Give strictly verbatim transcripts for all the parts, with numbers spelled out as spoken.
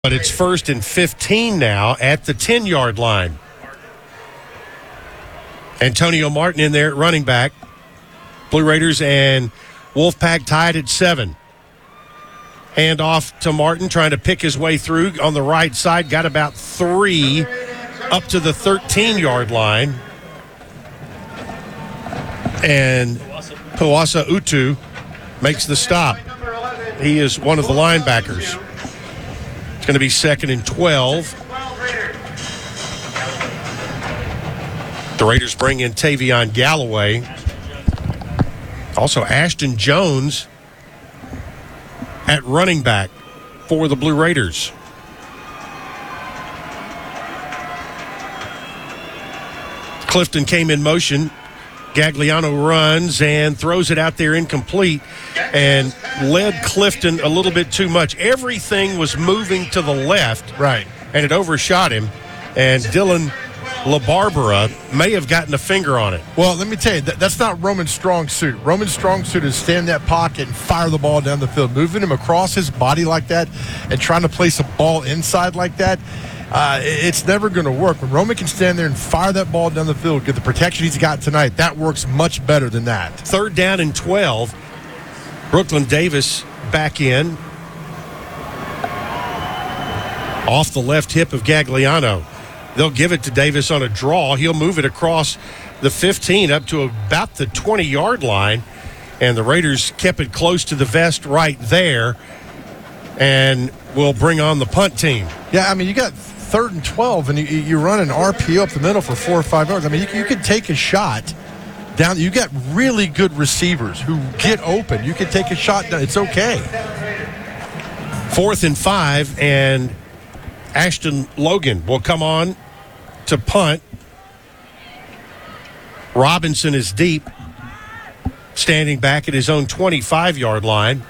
But it's first and fifteen now at the ten-yard line. Antonio Martin in there at running back. Blue Raiders and Wolfpack tied at seven. Hand off to Martin, trying to pick his way through on the right side. Got about three up to the thirteen-yard line. And Huasa Utu makes the stop. He is one of the linebackers. It's going to be second and twelve. The Raiders bring in Tavion Galloway. Also, Ashton Jones at running back for the Blue Raiders. Clifton came in motion. Gagliano runs and throws it out there incomplete and led Clifton a little bit too much. Everything was moving to the left. Right. And it overshot him. And Dylan LaBarbera may have gotten a finger on it. Well, let me tell you, that, that's not Roman's strong suit. Roman's strong suit is stand in that pocket and fire the ball down the field. Moving him across his body like that and trying to place a ball inside like that, Uh, it's never going to work. When Roman can stand there and fire that ball down the field, get the protection he's got tonight, that works much better than that. Third down and twelve. Brooklyn Davis back in. Off the left hip of Gagliano. They'll give it to Davis on a draw. He'll move it across the fifteen up to about the twenty-yard line. And the Raiders kept it close to the vest right there. And will bring on the punt team. Yeah, I mean, you got third and twelve, and you, you run an R P O up the middle for four or five yards. I mean, you, you could take a shot down. You got really good receivers who get open. You could take a shot down. It's okay. Fourth and five, and Ashton Logan will come on to punt. Robinson is deep, standing back at his own twenty-five-yard line.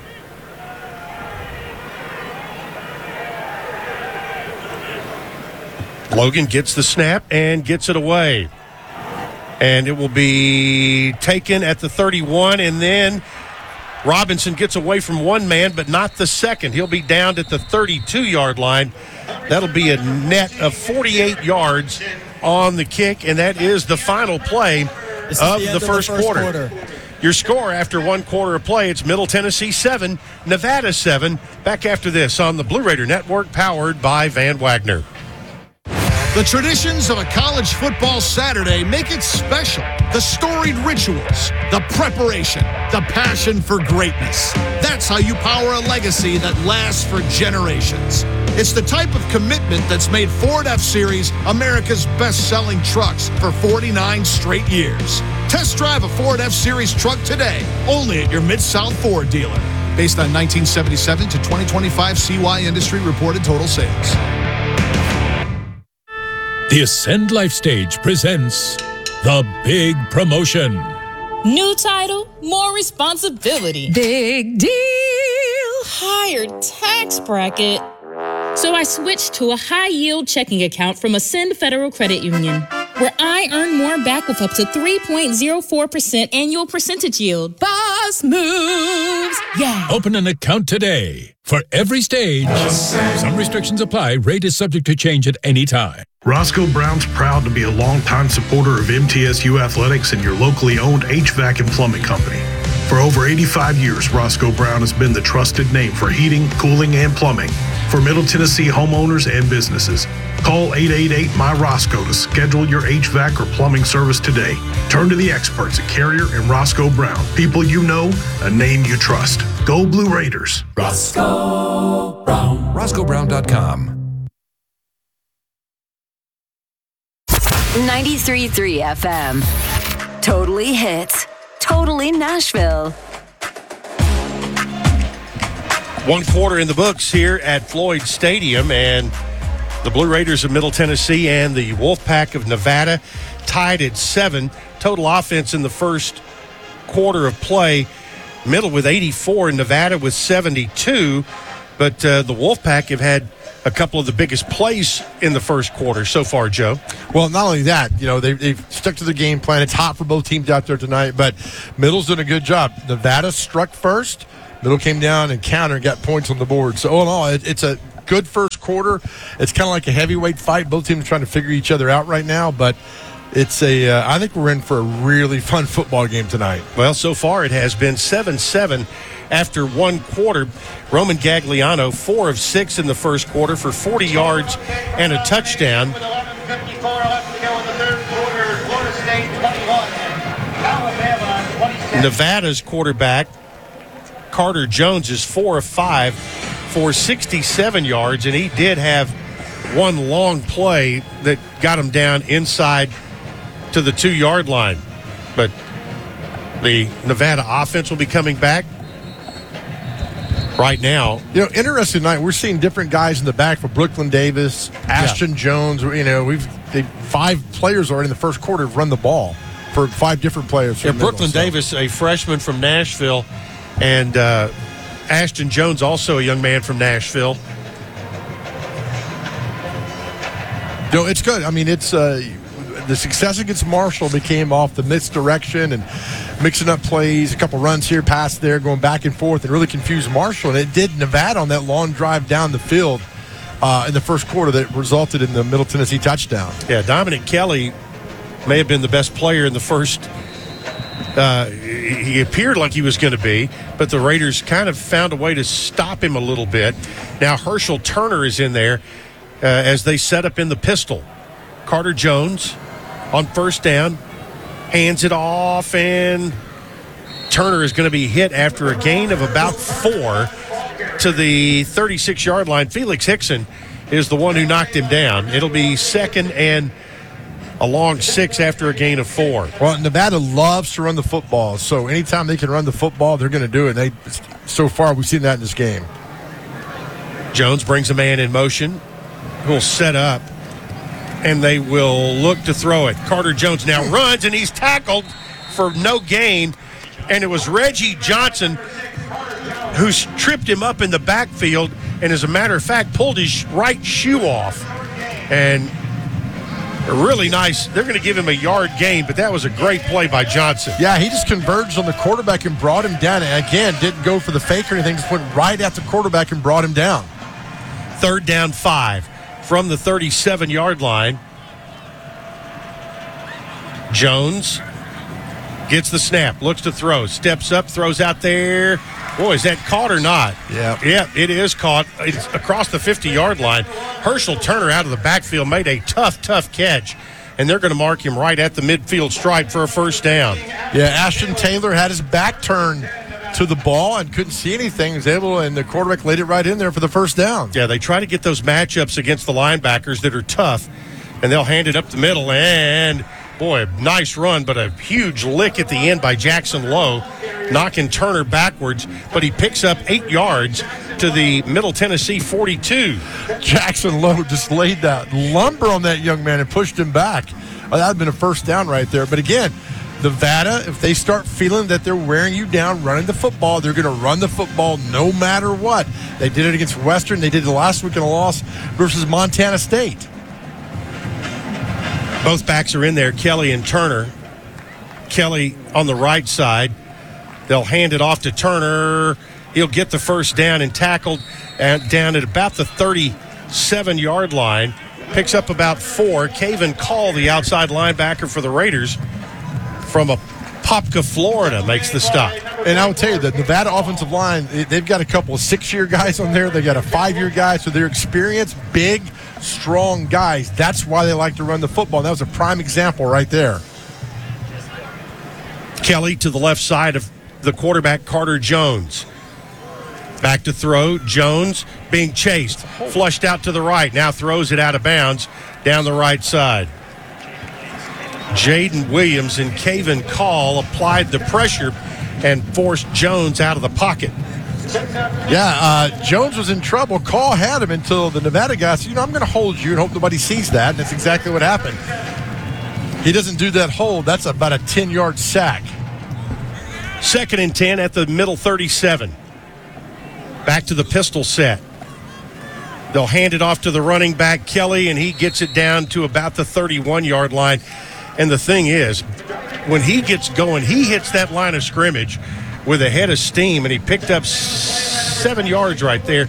Logan gets the snap and gets it away. And it will be taken at the thirty-one, and then Robinson gets away from one man, but not the second. He'll be down at the thirty-two-yard line. That'll be a net of forty-eight yards on the kick, and that is the final play of the, the first, first quarter. quarter. Your score after one quarter of play, it's Middle Tennessee seven, Nevada seven. Back after this on the Blue Raider Network, powered by Van Wagner. The traditions of a college football Saturday make it special. The storied rituals, the preparation, the passion for greatness. That's how you power a legacy that lasts for generations. It's the type of commitment that's made Ford F-Series America's best-selling trucks for forty-nine straight years. Test drive a Ford F-Series truck today, only at your Mid-South Ford dealer. Based on nineteen seventy-seven to twenty twenty-five C Y Industry reported total sales. The Ascend Life Stage presents The Big Promotion. New title, more responsibility. Big deal. Higher tax bracket. So I switched to a high-yield checking account from Ascend Federal Credit Union, where I earn more back with up to three point zero four percent annual percentage yield. Boss moves. Yeah. Open an account today. For every stage, some restrictions apply. Rate is subject to change at any time. Roscoe Brown's proud to be a longtime supporter of M T S U Athletics and your locally owned H V A C and plumbing company. For over eighty-five years, Roscoe Brown has been the trusted name for heating, cooling, and plumbing for Middle Tennessee homeowners and businesses. Call eight eight eight, M Y Roscoe to schedule your H V A C or plumbing service today. Turn to the experts at Carrier and Roscoe Brown. People you know, a name you trust. Go Blue Raiders. Roscoe Brown. Roscoe Brown dot com. ninety-three point three F M. Totally hits. Totally Nashville. One quarter in the books here at Floyd Stadium, and the Blue Raiders of Middle Tennessee and the Wolfpack of Nevada tied at seven. Total offense in the first quarter of play. Middle with eighty-four and Nevada with seventy-two. But uh, the Wolfpack have had a couple of the biggest plays in the first quarter so far, Joe. Well, not only that, you know, they, they've stuck to the game plan. It's hot for both teams out there tonight, but Middle's doing a good job. Nevada struck first. Middle came down and countered and got points on the board. So, all in all, it, it's a good first quarter. It's kind of like a heavyweight fight. Both teams are trying to figure each other out right now, but it's a. Uh, I think we're in for a really fun football game tonight. Well, so far it has been seven seven after one quarter. Roman Gagliano, four of six in the first quarter for forty yards and a touchdown. Nevada's quarterback, Carter Jones, is four of five for sixty-seven yards, and he did have one long play that got him down inside to the two-yard line. But the Nevada offense will be coming back right now. You know, interesting night. We're seeing different guys in the back for Brooklyn Davis, Ashton yeah. Jones. You know, we've they, five players already in the first quarter have run the ball for five different players. Yeah, Brooklyn middle, Davis, so. a freshman from Nashville, and uh, Ashton Jones, also a young man from Nashville. No, it's good. I mean, it's uh, the success against Marshall became off the misdirection and mixing up plays, a couple runs here, pass there, going back and forth, and really confused Marshall. And it did Nevada on that long drive down the field uh, in the first quarter that resulted in the Middle Tennessee touchdown. Yeah, Dominic Kelly may have been the best player in the first. Uh, he appeared like he was going to be, but the Raiders kind of found a way to stop him a little bit. Now Herschel Turner is in there uh, as they set up in the pistol. Carter Jones on first down, hands it off, and Turner is going to be hit after a gain of about four to the thirty-six-yard line. Felix Hickson is the one who knocked him down. It'll be second and a long six after a gain of four. Well, Nevada loves to run the football, so anytime they can run the football, they're going to do it. They, so far, we've seen that in this game. Jones brings a man in motion who'll set up, and they will look to throw it. Carter Jones now runs, and he's tackled for no gain, and it was Reggie Johnson who tripped him up in the backfield and, as a matter of fact, pulled his right shoe off. And really nice. They're going to give him a yard gain, but that was a great play by Johnson. Yeah, he just converged on the quarterback and brought him down. And again, didn't go for the fake or anything, just went right at the quarterback and brought him down. Third down, five from the thirty-seven-yard line. Jones gets the snap, looks to throw, steps up, throws out there. Boy, is that caught or not? Yeah. Yeah, it is caught. It's across the fifty-yard line. Herschel Turner out of the backfield made a tough, tough catch, and they're going to mark him right at the midfield stripe for a first down. Yeah, Ashton Taylor had his back turned to the ball and couldn't see anything. He was able, and the quarterback laid it right in there for the first down. Yeah, they try to get those matchups against the linebackers that are tough, and they'll hand it up the middle, and boy, nice run, but a huge lick at the end by Jackson Lowe, knocking Turner backwards, but he picks up eight yards to the Middle Tennessee forty-two. Jackson Lowe just laid that lumber on that young man and pushed him back. Oh, that would have been a first down right there. But again, Nevada, if they start feeling that they're wearing you down running the football, they're going to run the football no matter what. They did it against Western. They did it last week in a loss versus Montana State. Both backs are in there, Kelly and Turner. Kelly on the right side. They'll hand it off to Turner. He'll get the first down and tackled and down at about the thirty-seven-yard line. Picks up about four. Caven Call, the outside linebacker for the Raiders from Apopka, Florida, makes the stop. And I will tell you, the Nevada offensive line, they've got a couple of six-year guys on there. They've got a five-year guy, so they're experienced, big, strong guys. That's why they like to run the football. That was a prime example right there. Kelly to the left side of the quarterback, Carter Jones. Back to throw. Jones being chased. Flushed out to the right. Now throws it out of bounds down the right side. Jaden Williams and Caven Call applied the pressure and forced Jones out of the pocket. Yeah, uh, Jones was in trouble. Call had him until the Nevada guy said, you know, I'm going to hold you and hope nobody sees that. And that's exactly what happened. He doesn't do that hold. That's about a ten-yard sack. Second and ten at the middle thirty-seven. Back to the pistol set. They'll hand it off to the running back, Kelly, and he gets it down to about the thirty-one-yard line. And the thing is, when he gets going, he hits that line of scrimmage with a head of steam, and he picked up seven yards right there.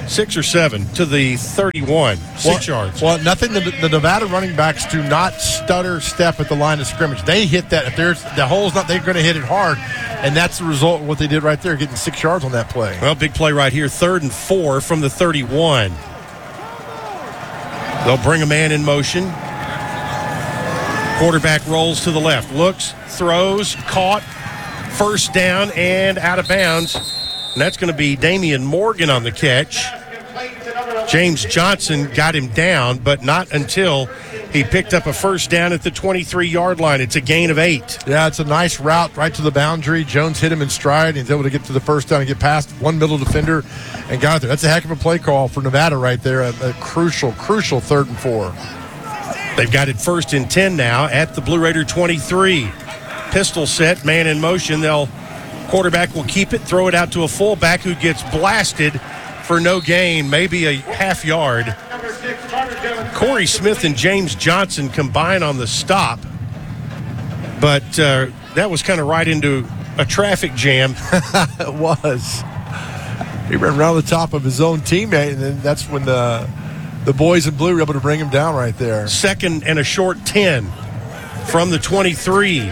Six or seven to the thirty-one. Six well, yards. Well, nothing. The, the Nevada running backs do not stutter step at the line of scrimmage. They hit that. If there's the hole's not, they're going to hit it hard, and that's the result of what they did right there, getting six yards on that play. Well, big play right here. Third and four from the thirty-one. They'll bring a man in motion. Quarterback rolls to the left, looks, throws, caught, first down, and out of bounds. And that's going to be Damian Morgan on the catch. James Johnson got him down, but not until he picked up a first down at the twenty-three-yard line. It's a gain of eight. Yeah, it's a nice route right to the boundary. Jones hit him in stride. He's able to get to the first down and get past one middle defender and got it there. That's a heck of a play call for Nevada right there. A, a crucial, crucial third and four. They've got it first and ten now at the Blue Raider twenty-three. Pistol set, man in motion. They'll quarterback will keep it, throw it out to a fullback who gets blasted for no gain, maybe a half yard. Corey Smith and James Johnson combine on the stop, but uh, that was kind of right into a traffic jam. It was. He ran around the top of his own teammate, and then that's when the the boys in blue were able to bring him down right there. Second and a short ten from the twenty-three.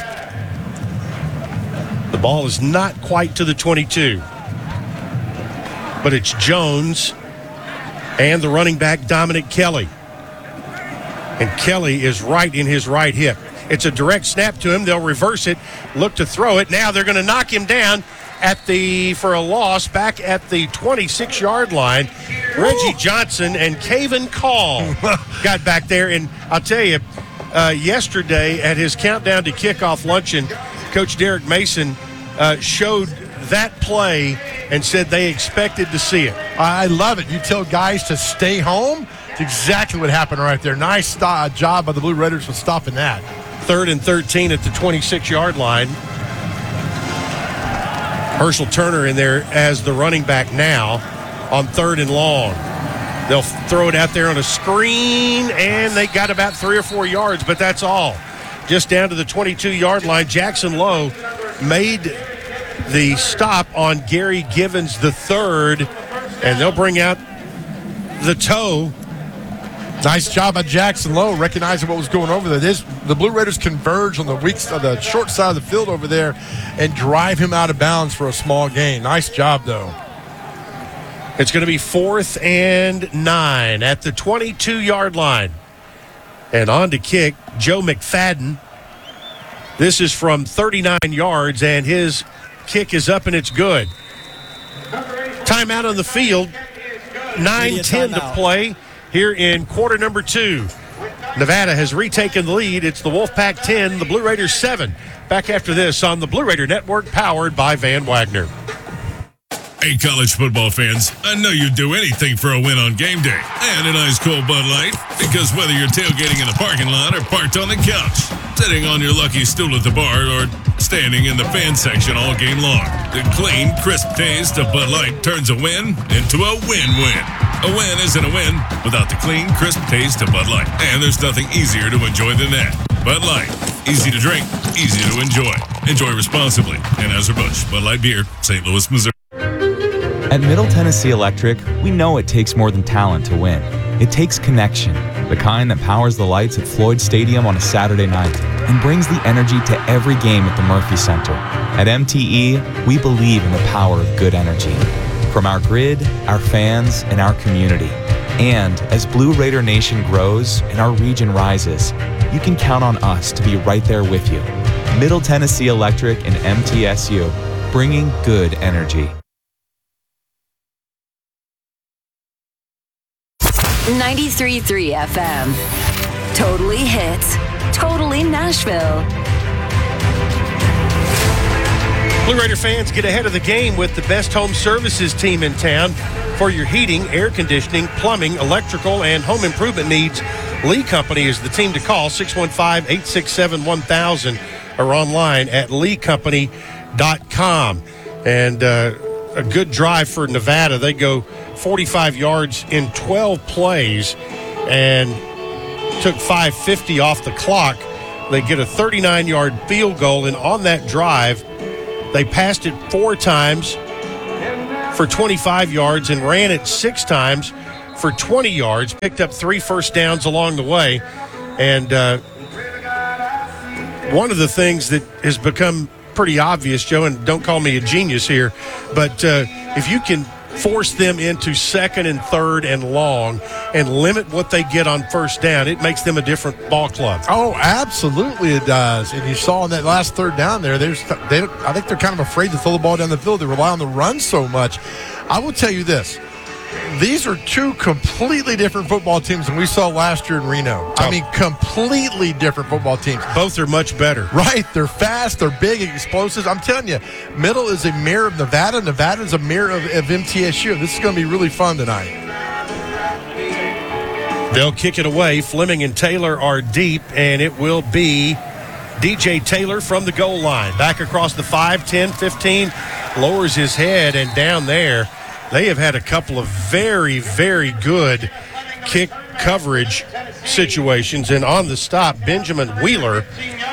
The ball is not quite to the twenty-two. But it's Jones and the running back, Dominic Kelly. And Kelly is right in his right hip. It's a direct snap to him. They'll reverse it, look to throw it. Now they're going to knock him down at the for a loss back at the twenty-six-yard line. Reggie Johnson and Caven Call got back there. And I'll tell you, uh, yesterday at his countdown to kickoff luncheon, Coach Derek Mason uh, showed that play and said they expected to see it. I love it. You tell guys to stay home. It's exactly what happened right there. Nice st- job by the Blue Raiders for stopping that. Third and thirteen at the twenty-six-yard line. Herschel Turner in there as the running back now on third and long. They'll throw it out there on a screen, and they got about three or four yards, but that's all. Just down to the twenty-two-yard line. Jackson Lowe made the stop on Gary Givens the third, and they'll bring out the toe. Nice job by Jackson Lowe, recognizing what was going over there. This, the Blue Raiders converge on the weak, uh, the short side of the field over there and drive him out of bounds for a small gain. Nice job, though. It's going to be fourth and nine at the twenty-two-yard line. And on to kick, Joe McFadden. This is from thirty-nine yards, and his kick is up, and it's good. Timeout on the field. nine ten to play here in quarter number two. Nevada has retaken the lead. It's the Wolfpack ten, the Blue Raiders seven. Back after this on the Blue Raider Network, powered by Van Wagner. Hey, college football fans, I know you'd do anything for a win on game day and an ice cold Bud Light, because whether you're tailgating in the parking lot or parked on the couch, sitting on your lucky stool at the bar, or standing in the fan section all game long, the clean, crisp taste of Bud Light turns a win into a win-win. A win isn't a win without the clean, crisp taste of Bud Light, and there's nothing easier to enjoy than that. Bud Light, easy to drink, easy to enjoy. Enjoy responsibly. Anheuser-Busch, Bud Light Beer, Saint Louis, Missouri. At Middle Tennessee Electric, we know it takes more than talent to win. It takes connection, the kind that powers the lights at Floyd Stadium on a Saturday night and brings the energy to every game at the Murphy Center. At M T E, we believe in the power of good energy. From our grid, our fans, and our community. And as Blue Raider Nation grows and our region rises, you can count on us to be right there with you. Middle Tennessee Electric and M T S U, bringing good energy. ninety-three point three F M. Totally hits. Totally Nashville. Blue Raider fans, get ahead of the game with the best home services team in town for your heating, air conditioning, plumbing, electrical, and home improvement needs. Lee Company is the team to call, six one five, eight six seven, one thousand, or online at lee company dot com. And uh, a good drive for Nevada. They go forty-five yards in twelve plays and took five fifty off the clock. They get a thirty-nine-yard field goal, and on that drive, they passed it four times for twenty-five yards and ran it six times for twenty yards, picked up three first downs along the way. And uh, one of the things that has become pretty obvious, Joe, and don't call me a genius here, but uh, if you can force them into second and third and long and limit what they get on first down, it makes them a different ball club. Oh, absolutely it does. And you saw in that last third down there, there's, they, I think they're kind of afraid to throw the ball down the field. They rely on the run so much. I will tell you this. These are two completely different football teams than we saw last year in Reno. I mean, completely different football teams. Both are much better. Right. They're fast. They're big, explosives. I'm telling you, Middle is a mirror of Nevada. Nevada is a mirror of, of M T S U. This is going to be really fun tonight. They'll kick it away. Fleming and Taylor are deep, and it will be D J Taylor from the goal line. Back across the five, ten, fifteen, lowers his head, and down there, they have had a couple of very, very good kick coverage situations. And on the stop, Benjamin Wheeler.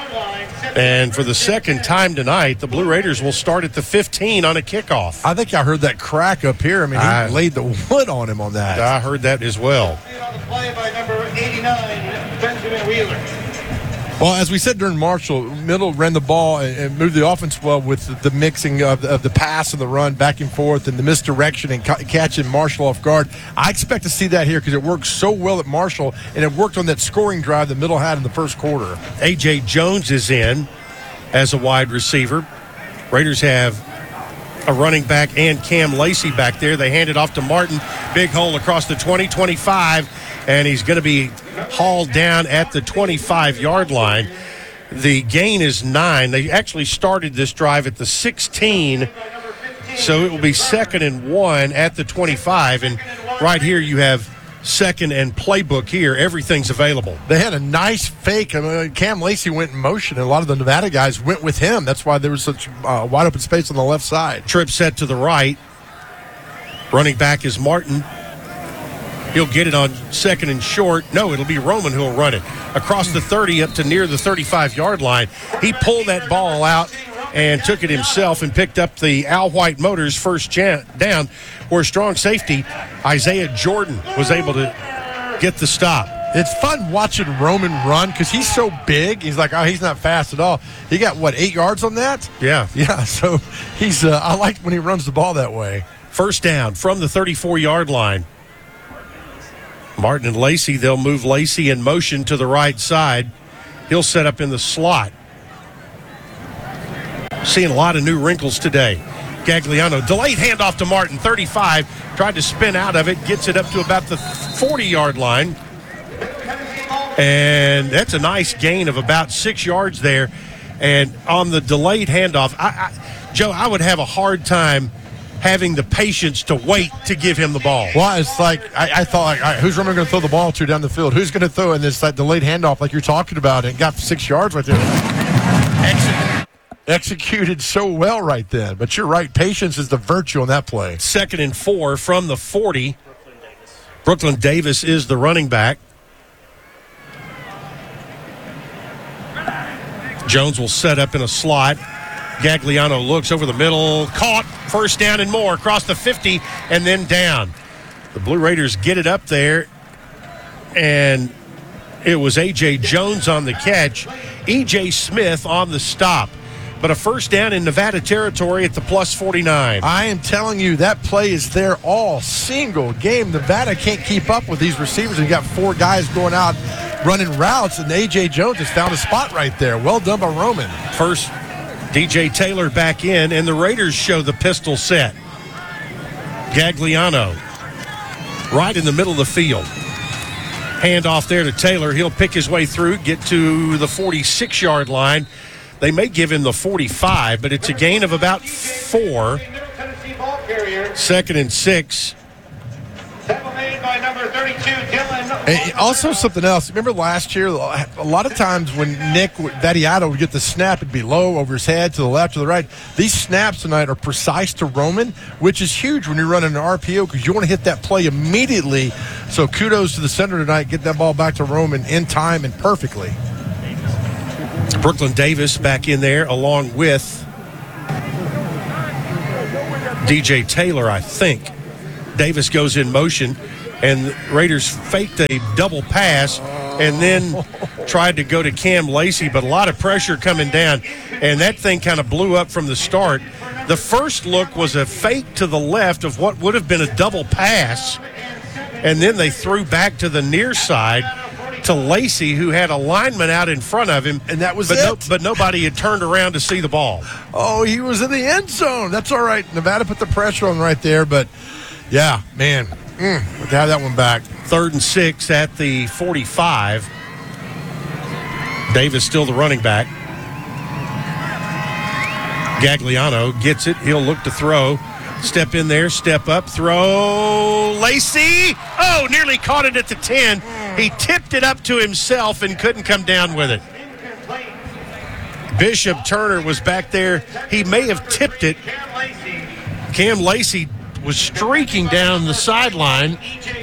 And for the second time tonight, the Blue Raiders will start at the fifteen on a kickoff. I think I heard that crack up here. I mean, he I, laid the wood on him on that. I heard that as well. Play by number eighty-nine, Benjamin Wheeler. Well, as we said during Marshall, Middle ran the ball and, and moved the offense well with the, the mixing of, of the pass and the run back and forth and the misdirection and ca- catching Marshall off guard. I expect to see that here because it worked so well at Marshall, and it worked on that scoring drive that Middle had in the first quarter. A J Jones is in as a wide receiver. Raiders have a running back and Cam Lacey back there. They hand it off to Martin. Big hole across the twenty, twenty-five, and he's going to be hauled down at the twenty-five-yard line. The gain is nine. They actually started this drive at the sixteen, so it will be second and one at the twenty-five. And right here you have second and playbook here. Everything's available. They had a nice fake. I mean, Cam Lacey went in motion, and a lot of the Nevada guys went with him. That's why there was such uh, wide open space on the left side. Trip set to the right. Running back is Martin. He'll get it on second and short. No, it'll be Roman who'll run it across the thirty up to near the thirty-five-yard line. He pulled that ball out and took it himself and picked up the Al White Motors first down, where strong safety Isaiah Jordan was able to get the stop. It's fun watching Roman run because he's so big. He's like, oh, he's not fast at all. He got, what, eight yards on that? Yeah. Yeah, so he's. Uh, I like when he runs the ball that way. First down from the thirty-four-yard line. Martin and Lacey, they'll move Lacey in motion to the right side. He'll set up in the slot. Seeing a lot of new wrinkles today. Gagliano, delayed handoff to Martin, thirty-five, tried to spin out of it, gets it up to about the forty-yard line. And that's a nice gain of about six yards there. And on the delayed handoff, I, I, Joe, I would have a hard time having the patience to wait to give him the ball. Well, it's like, I, I thought, like, all right, who's Roman going to throw the ball to down the field? Who's going to throw in this that delayed handoff like you're talking about? And got six yards right there. Exec- executed so well right then. But you're right, patience is the virtue on that play. Second and four from the forty. Brooklyn Davis is the running back. Jones will set up in a slot. Gagliano looks over the middle, caught, first down and more, across the fifty, and then down. The Blue Raiders get it up there, and it was A J Jones on the catch, E J Smith on the stop. But a first down in Nevada territory at the plus forty-nine. I am telling you, that play is there all single game. Nevada can't keep up with these receivers. You got four guys going out running routes, and A J Jones has found a spot right there. Well done by Roman. First, D J Taylor back in, and the Raiders show the pistol set. Gagliano right in the middle of the field. Hand off there to Taylor. He'll pick his way through, get to the forty-six-yard line. They may give him the forty-five, but it's a gain of about four. Second and six. Made by number thirty-two, Dylan. And also something else. Remember last year, a lot of times when Nick Vattiato would get the snap, it'd be low over his head, to the left, to the right. These snaps tonight are precise to Roman, which is huge when you're running an R P O because you want to hit that play immediately. So kudos to the center tonight, get that ball back to Roman in time and perfectly. Brooklyn Davis back in there along with D J Taylor, I think. Davis goes in motion, and Raiders faked a double pass and then tried to go to Cam Lacey, but a lot of pressure coming down, and that thing kind of blew up from the start. The first look was a fake to the left of what would have been a double pass, and then they threw back to the near side to Lacey, who had a lineman out in front of him. And that was but it. No, but nobody had turned around to see the ball. Oh, he was in the end zone. That's all right. Nevada put the pressure on right there, but, yeah, man, mm, to have that one back. Third and six at the forty-five. Davis still the running back. Gagliano gets it. He'll look to throw. Step in there, step up, throw. Lacey! Oh, nearly caught it at the ten. He tipped it up to himself and couldn't come down with it. Bishop Turner was back there. He may have tipped it. Cam Lacey was streaking down the sideline.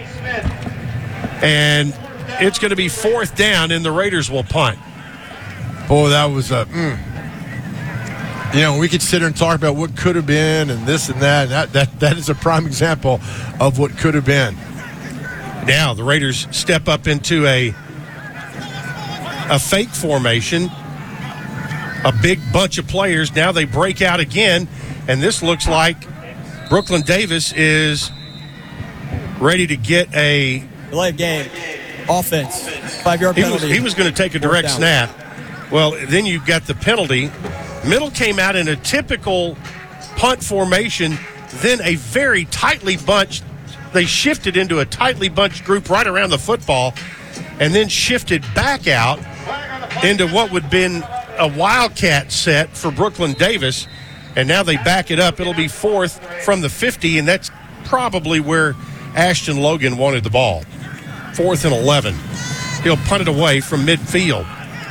And it's going to be fourth down, and the Raiders will punt. Boy, that was a... Mm. You know, we could sit here and talk about what could have been and this and that. That that, that is a prime example of what could have been. Now the Raiders step up into a a fake formation. A big bunch of players. Now they break out again, and this looks like Brooklyn Davis is ready to get a delay of game offense. Five-yard he penalty. Was, he was going to take a direct snap. Well, then you've got the penalty. Middle came out in a typical punt formation, then a very tightly bunched. They shifted into a tightly bunched group right around the football, and then shifted back out into what would have been a wildcat set for Brooklyn Davis, and now they back it up. It'll be fourth from the fifty, and that's probably where Ashton Logan wanted the ball. Fourth and eleven. He'll punt it away from midfield.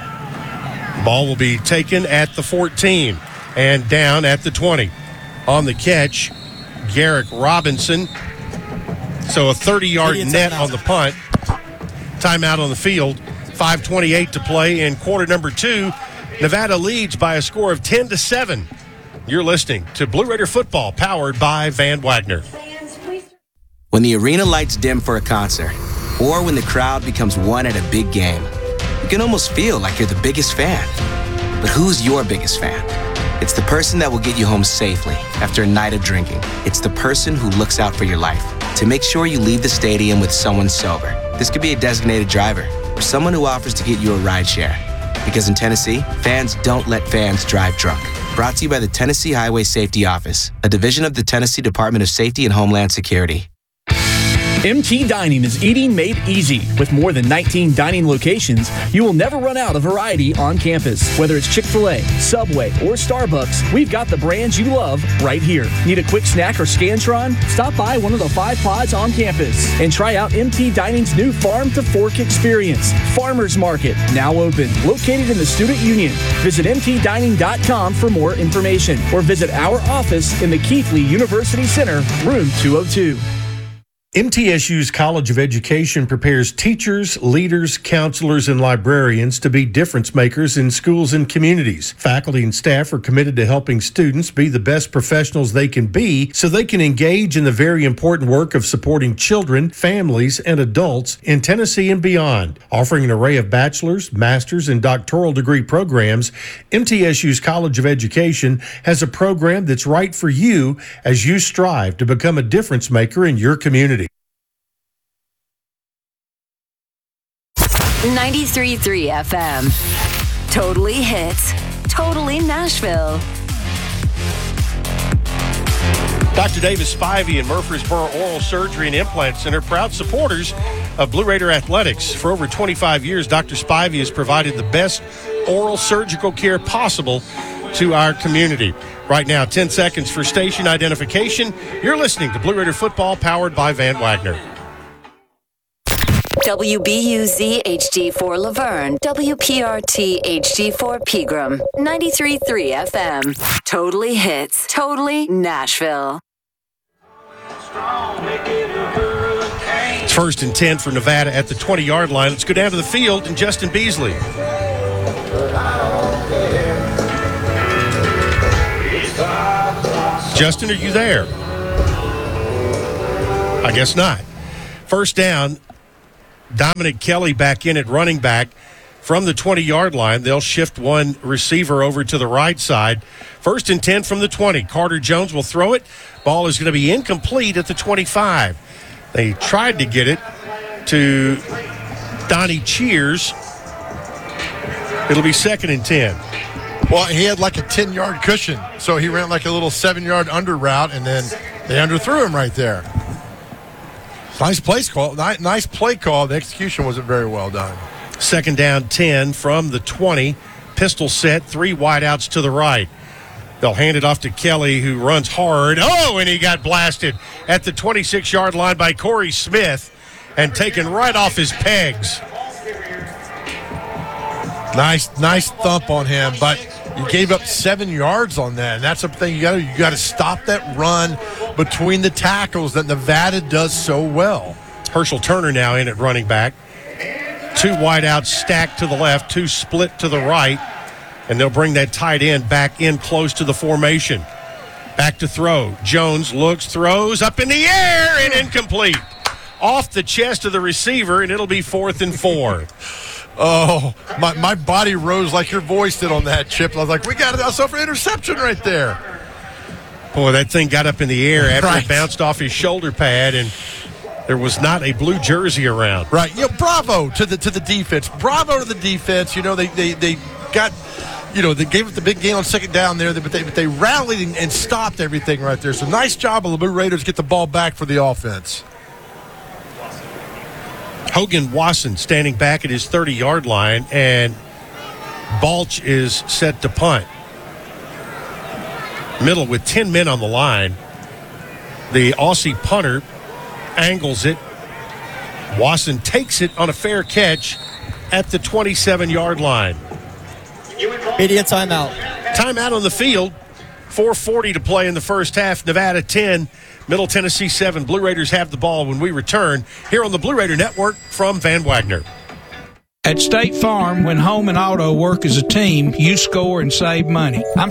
Ball will be taken at the fourteen and down at the twenty. On the catch, Garrick Robinson. So a thirty-yard net on the punt. Timeout on the field. five twenty-eight to play in quarter number two. Nevada leads by a score of ten to seven. You're listening to Blue Raider football, powered by Van Wagner. When the arena lights dim for a concert, or when the crowd becomes one at a big game, you can almost feel like you're the biggest fan. But who's your biggest fan? It's the person that will get you home safely after a night of drinking. It's the person who looks out for your life to make sure you leave the stadium with someone sober. This could be a designated driver or someone who offers to get you a ride share. Because in Tennessee, fans don't let fans drive drunk. Brought to you by the Tennessee Highway Safety Office, a division of the Tennessee Department of Safety and Homeland Security. M T Dining is eating made easy. With more than nineteen dining locations, you will never run out of variety on campus. Whether it's Chick-fil-A, Subway, or Starbucks, we've got the brands you love right here. Need a quick snack or Scantron? Stop by one of the five pods on campus and try out M T Dining's new Farm to Fork experience. Farmers Market, now open, located in the Student Union. Visit M T dining dot com for more information or visit our office in the Keithley University Center, room two oh two. M T S U's College of Education prepares teachers, leaders, counselors, and librarians to be difference makers in schools and communities. Faculty and staff are committed to helping students be the best professionals they can be so they can engage in the very important work of supporting children, families, and adults in Tennessee and beyond. Offering an array of bachelor's, master's, and doctoral degree programs, M T S U's College of Education has a program that's right for you as you strive to become a difference maker in your community. ninety-three point three F M. Totally hits. Totally Nashville. Doctor Davis Spivey and Murfreesboro Oral Surgery and Implant Center, proud supporters of Blue Raider Athletics. For over twenty-five years, Doctor Spivey has provided the best oral surgical care possible to our community. Right now, ten seconds for station identification. You're listening to Blue Raider football, powered by Van Wagner. W B U Z H D four Laverne, W P R T H D four Pegram, ninety-three point three F M. Totally hits, totally Nashville. It's first and ten for Nevada at the twenty-yard line. Let's go down to the field and Justin Beasley. Justin, are you there? I guess not. First down, Dominic Kelly back in at running back from the twenty-yard line. They'll shift one receiver over to the right side. First and ten from the twenty. Carter Jones will throw it. Ball is going to be incomplete at the twenty-five. They tried to get it to Donnie Cheers. It'll be second and ten. Well, he had like a ten-yard cushion, so he ran like a little seven-yard under route, and then they underthrew him right there. Nice play call. Nice play call. The execution wasn't very well done. Second down, ten from the twenty. Pistol set, three wideouts to the right. They'll hand it off to Kelly, who runs hard. Oh, and he got blasted at the twenty-six-yard line by Corey Smith and taken right off his pegs. Nice, nice thump on him, but you gave up seven yards on that, and that's the thing. You got to you got to stop that run between the tackles that Nevada does so well. Herschel Turner now in at running back. Two wideouts stacked to the left, two split to the right, and they'll bring that tight end back in close to the formation. Back to throw. Jones looks, throws up in the air, and incomplete. Off the chest of the receiver, and it'll be fourth and four. Oh, my, my body rose like your voice did on that, Chip. I was like, we got ourselves an interception right there. Boy, that thing got up in the air after right. it bounced off his shoulder pad, and there was not a blue jersey around. Right. You know, bravo to the to the defense. Bravo to the defense. You know, they they, they got, you know, they gave it the big gain on second down there, but they, but they rallied and, and stopped everything right there. So nice job of the Blue Raiders get the ball back for the offense. Hogan Wasson standing back at his thirty-yard line, and Balch is set to punt. Middle with ten men on the line. The Aussie punter angles it. Wasson takes it on a fair catch at the twenty-seven-yard line. Media timeout. Timeout on the field. four forty to play in the first half. Nevada ten, Middle Tennessee seven. Blue Raiders have the ball when we return here on the Blue Raider Network from Van Wagner. At State Farm, when home and auto work as a team, you score and save money. I'm